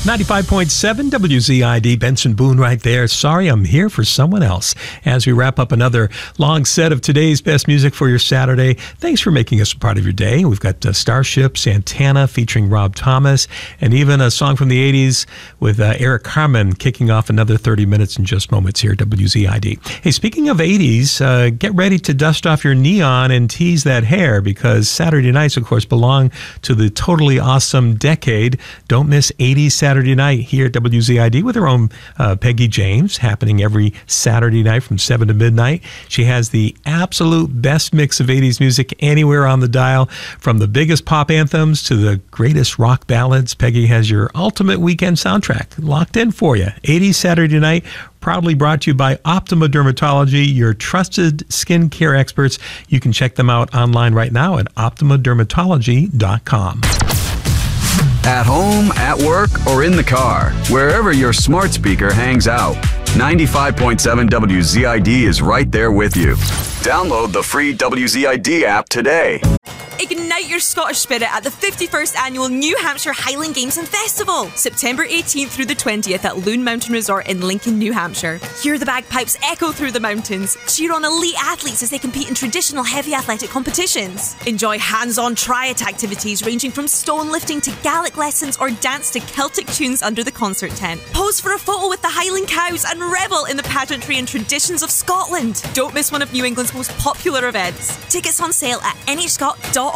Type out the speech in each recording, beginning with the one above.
95.7 WZID, Benson Boone right there. Sorry, I'm here for someone else. As we wrap up another long set of today's best music for your Saturday, thanks for making us a part of your day. We've got Starship, Santana featuring Rob Thomas, and even a song from the 80s with Eric Carmen kicking off another 30 minutes in just moments here at WZID. Hey, speaking of 80s, get ready to dust off your neon and tease that hair, because Saturday nights, of course, belong to the totally awesome decade. Don't miss 80s Saturday night here at WZID with her own Peggy James, happening every Saturday night from 7 to midnight. She has the absolute best mix of 80s music anywhere on the dial, from the biggest pop anthems to the greatest rock ballads. Peggy has your ultimate weekend soundtrack locked in for you. 80s Saturday night, proudly brought to you by Optima Dermatology, your trusted skincare experts. You can check them out online right now at optimadermatology.com. At home, at work, or in the car, wherever your smart speaker hangs out, 95.7 WZID is right there with you. Download the free WZID app today. Ignite your Scottish spirit at the 51st Annual New Hampshire Highland Games and Festival, September 18th through the 20th at Loon Mountain Resort in Lincoln, New Hampshire. Hear the bagpipes echo through the mountains. Cheer on elite athletes as they compete in traditional heavy athletic competitions. Enjoy hands-on triad activities ranging from stone lifting to Gaelic lessons or dance to Celtic tunes under the concert tent. Pose for a photo with the Highland cows and revel in the pageantry and traditions of Scotland. Don't miss one of New England's most popular events. Tickets on sale at nhscot.org.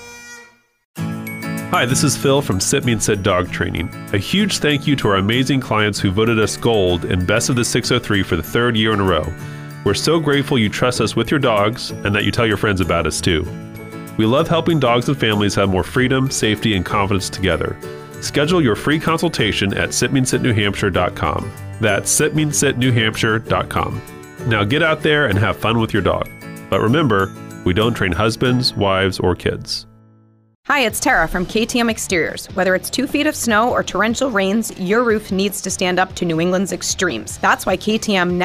Hi, this is Phil from Sit Me and Sit Dog Training. A huge thank you to our amazing clients who voted us gold and best of the 603 for the third year in a row. We're so grateful you trust us with your dogs and that you tell your friends about us too. We love helping dogs and families have more freedom, safety, and confidence together. Schedule your free consultation at sitmeansitnewhampshire.com. That's sitmeansitnewhampshire.com. Now get out there and have fun with your dog. But remember, we don't train husbands, wives, or kids. Hi, it's Tara from KTM Exteriors. Whether it's 2 feet of snow or torrential rains, your roof needs to stand up to New England's extremes. That's why KTM